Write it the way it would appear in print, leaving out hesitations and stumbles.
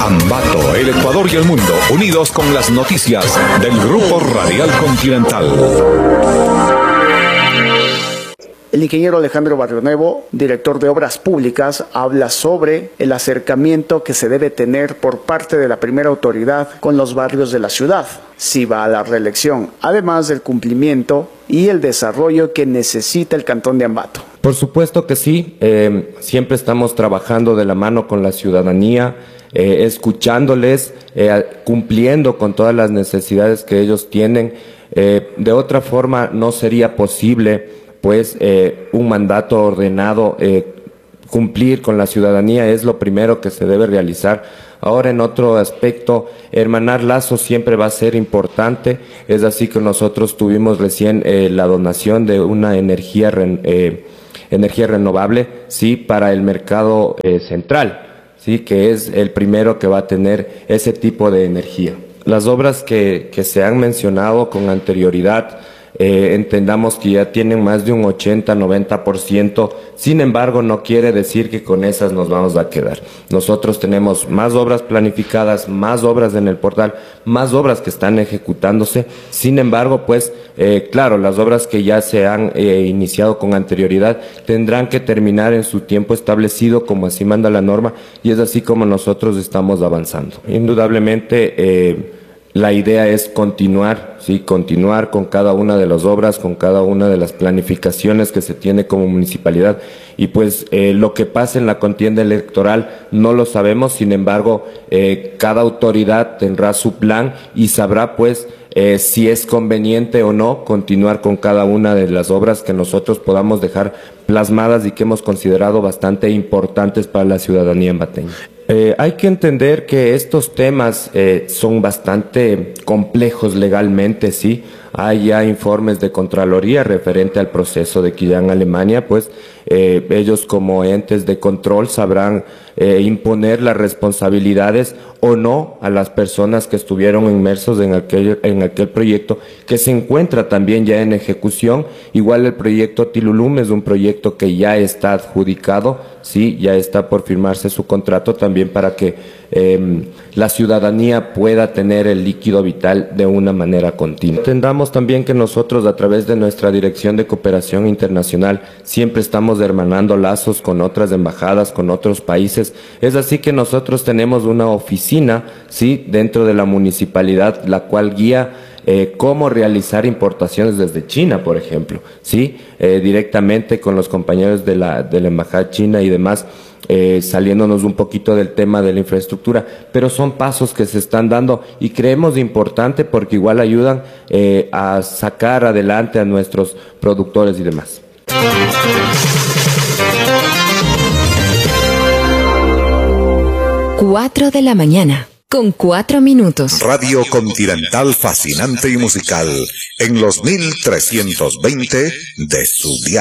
Ambato, el Ecuador y el mundo, unidos con las noticias del Grupo Radial Continental. El ingeniero Alejandro Barrionuevo, director de Obras Públicas, habla sobre el acercamiento que se debe tener por parte de la primera autoridad con los barrios de la ciudad, si va a la reelección, además del cumplimiento y el desarrollo que necesita el Cantón de Ambato. Por supuesto que sí, siempre estamos trabajando de la mano con la ciudadanía, escuchándoles, cumpliendo con todas las necesidades que ellos tienen. De otra forma no sería posible pues un mandato ordenado. Cumplir con la ciudadanía es lo primero que se debe realizar. Ahora, en otro aspecto, hermanar lazos siempre va a ser importante. Es así que nosotros tuvimos recién la donación de una energía renovable, sí, para el mercado central, sí, que es el primero que va a tener ese tipo de energía. Las obras que se han mencionado con anterioridad, entendamos que ya tienen más de un 80-90%, sin embargo no quiere decir que con esas nos vamos a quedar. Nosotros tenemos más obras planificadas, más obras en el portal, más obras que están ejecutándose. Sin embargo, pues claro, las obras que ya se han iniciado con anterioridad tendrán que terminar en su tiempo establecido, como así manda la norma, y es así como nosotros estamos avanzando. Indudablemente la idea es continuar, ¿sí? Continuar con cada una de las obras, con cada una de las planificaciones que se tiene como municipalidad. Y pues lo que pasa en la contienda electoral no lo sabemos, sin embargo, cada autoridad tendrá su plan y sabrá pues si es conveniente o no continuar con cada una de las obras que nosotros podamos dejar plasmadas y que hemos considerado bastante importantes para la ciudadanía ambateña. Hay que entender que estos temas son bastante complejos legalmente, sí. Hay ya informes de Contraloría referente al proceso de Quillán, Alemania, pues ellos como entes de control sabrán imponer las responsabilidades o no a las personas que estuvieron inmersos en aquel proyecto, que se encuentra también ya en ejecución. Igual el proyecto Tilulum es un proyecto que ya está adjudicado, sí, ya está por firmarse su contrato también para que la ciudadanía pueda tener el líquido vital de una manera continua. Entendamos también que nosotros, a través de nuestra Dirección de Cooperación Internacional, siempre estamos hermanando lazos con otras embajadas, con otros países. Es así que nosotros tenemos una oficina, sí, dentro de la municipalidad, la cual guía cómo realizar importaciones desde China, por ejemplo, sí, directamente con los compañeros de la embajada china y demás. Saliéndonos un poquito del tema de la infraestructura, pero son pasos que se están dando y creemos importante porque igual ayudan a sacar adelante a nuestros productores y demás. 4 de la mañana, con 4 minutos. Radio Continental fascinante y musical en los 1320 de su diario.